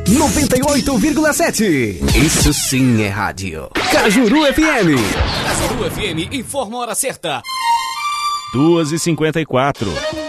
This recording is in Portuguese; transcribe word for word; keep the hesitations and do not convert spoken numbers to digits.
noventa e oito vírgula sete. Isso sim é rádio. Cajuru F M. Cajuru F M informa a hora certa. duas e cinquenta e quatro.